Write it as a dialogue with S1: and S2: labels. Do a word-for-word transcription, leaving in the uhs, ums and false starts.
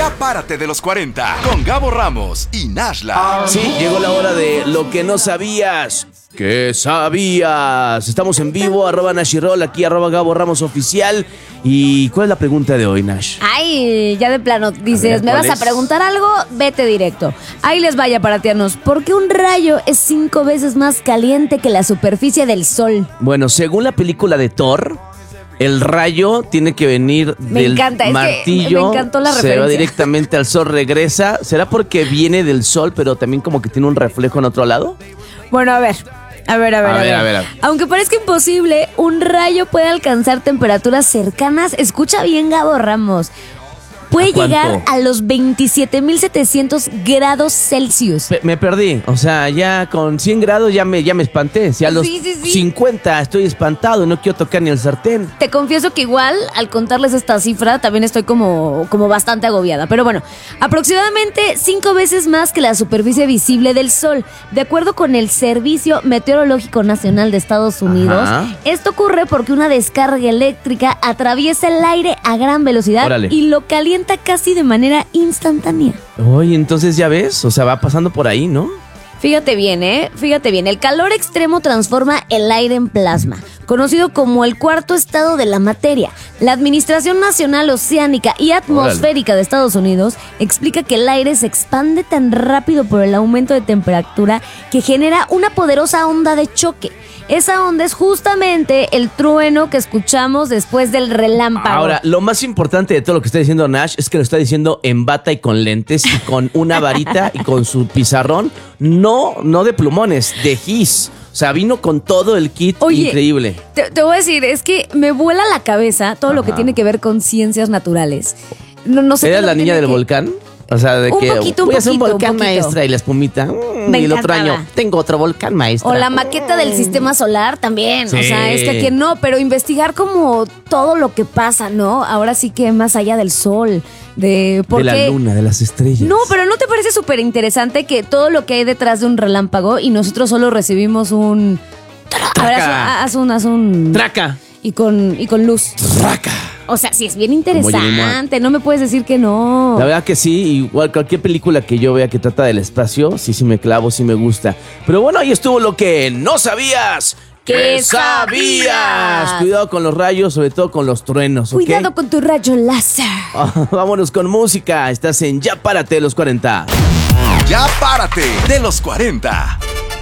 S1: Ya párate de los cuarenta con Gabo Ramos y Nashla.
S2: Sí, llegó la hora de lo que no sabías. ¿Qué sabías? Estamos en vivo, arroba Nashirol, aquí arroba Gabo Ramos Oficial. ¿Y cuál es la pregunta de hoy, Nash?
S3: Ay, ya de plano, dices,
S2: ver,
S3: ¿me vas
S2: ¿cuál
S3: a
S2: es?
S3: preguntar algo? Vete directo. Ahí les vaya, paratianos. ¿Por qué un rayo es cinco veces más caliente que la superficie del sol?
S2: Bueno, según la película de Thor, el rayo tiene que venir
S3: Me
S2: del
S3: encanta, es que
S2: martillo,
S3: me encantó la
S2: se va
S3: referencia.
S2: directamente al sol, regresa. ¿Será porque viene del sol, pero también como que tiene un reflejo en otro lado?
S3: Bueno, a ver. A ver, a ver,
S2: A
S3: a,
S2: ver,
S3: ver.
S2: a ver, a ver.
S3: Aunque parezca imposible, un rayo puede alcanzar temperaturas cercanas. Escucha bien, Gabo Ramos. Puede
S2: ¿A cuánto?
S3: llegar a los veintisiete mil setecientos grados Celsius.
S2: Pe- me perdí, o sea, ya con cien grados ya me, ya me espanté. Si a los
S3: Sí, sí, sí.
S2: cincuenta estoy espantado y no quiero tocar ni el sartén.
S3: Te confieso que igual, al contarles esta cifra, también estoy como, como bastante agobiada. Pero bueno, aproximadamente cinco veces más que la superficie visible del Sol. De acuerdo con el Servicio Meteorológico Nacional de Estados Unidos,
S2: Ajá.
S3: esto ocurre porque una descarga eléctrica atraviesa el aire a gran velocidad
S2: Órale.
S3: y lo calienta casi de manera instantánea.
S2: Oye, entonces ya ves, o sea, va pasando por ahí, ¿no?
S3: Fíjate bien, ¿eh? Fíjate bien. El calor extremo transforma el aire en plasma, conocido como el cuarto estado de la materia. La Administración Nacional Oceánica y Atmosférica de Estados Unidos explica que el aire se expande tan rápido por el aumento de temperatura que genera una poderosa onda de choque. Esa onda es justamente el trueno que escuchamos después del relámpago.
S2: Ahora, lo más importante de todo lo que está diciendo Nash es que lo está diciendo en bata y con lentes y con una varita y con su pizarrón. No, no de plumones, de gis. O sea, vino con todo el kit.
S3: Oye,
S2: increíble.
S3: Te, te voy a decir, es que me vuela la cabeza todo lo que
S2: Ajá.
S3: tiene que ver con ciencias naturales. No, no sé.
S2: ¿Eras
S3: qué es lo
S2: la
S3: que
S2: niña
S3: tiene
S2: del
S3: que-
S2: volcán? O sea, de
S3: Un
S2: que
S3: poquito, un
S2: voy a hacer un
S3: poquito, un
S2: volcán
S3: poquito.
S2: maestra y la espumita. mm,
S3: Me
S2: y el otro
S3: encantaba.
S2: año tengo otro volcán maestra.
S3: O la maqueta del sistema solar también.
S2: Sí.
S3: O sea, es que a quien no, pero investigar como todo lo que pasa, ¿no? Ahora sí que más allá del sol, de por
S2: de la
S3: qué-
S2: luna, de las estrellas.
S3: No, pero ¿no te parece súper interesante que todo lo que hay detrás de un relámpago y nosotros solo recibimos un... A ver, haz un... haz un, haz un-
S2: Traca.
S3: y con, y con luz.
S2: Traca.
S3: O sea, sí, es bien
S2: Jimmy
S3: interesante. No me puedes decir que no.
S2: La verdad que sí, igual cualquier película que yo vea que trata del espacio, sí, sí me clavo, sí me gusta. Pero bueno, ahí estuvo lo que no sabías.
S3: ¿Qué
S2: sabías?
S3: sabías?
S2: Cuidado con los rayos, sobre todo con los truenos, ¿ok?
S3: Cuidado con tu rayo láser.
S2: Vámonos con música. Estás en Ya Párate de los cuarenta.
S1: Ya párate de los cuarenta.